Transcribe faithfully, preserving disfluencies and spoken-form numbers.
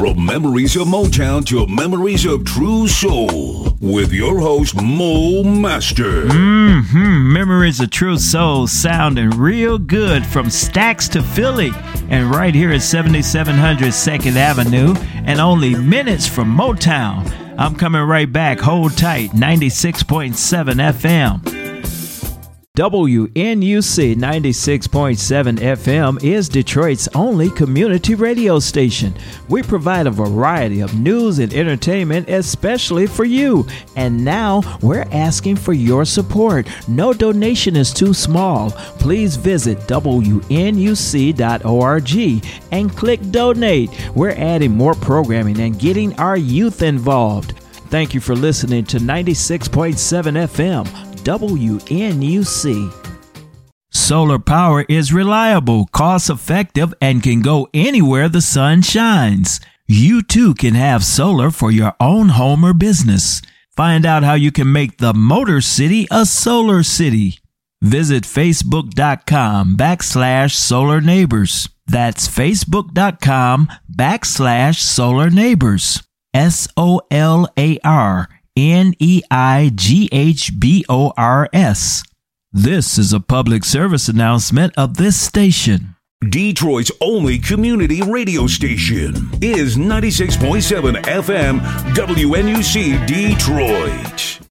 From memories of Motown to memories of true soul, with your host, Mo Master. Mm-hmm. Memories of true soul sounding real good from Stax to Philly. And right here at seventy-seven hundred second Avenue and only minutes from Motown. I'm coming right back. Hold tight. ninety-six point seven F M. W N U C ninety-six point seven F M is Detroit's only community radio station. We provide a variety of news and entertainment, especially for you. And now we're asking for your support. No donation is too small. Please visit W N U C dot org and click donate. We're adding more programming and getting our youth involved. Thank you for listening to ninety-six point seven F M. W N U C. Solar power is reliable, cost-effective, and can go anywhere the sun shines. You too can have solar for your own home or business. Find out how you can make the Motor City a solar city. Visit facebook.com backslash solar neighbors. That's facebook.com backslash solar neighbors. S O L A R N E I G H B O R S. This is a public service announcement of this station. Detroit's only community radio station is ninety-six point seven F M W N U C Detroit.